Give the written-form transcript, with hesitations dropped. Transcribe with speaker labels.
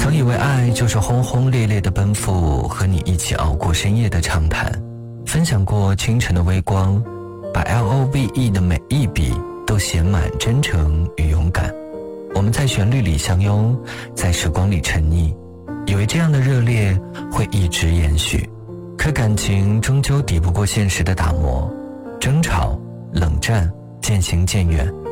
Speaker 1: 曾以为爱就是轰轰烈烈的奔赴，和你一起熬过深夜的畅谈，分享过清晨的微光，把 LOVE 的每一笔都写满真诚与勇敢。我们在旋律里相拥，在时光里沉溺，以为这样的热烈会一直延续，可感情终究抵不过现实的打磨，争吵冷战渐行渐远，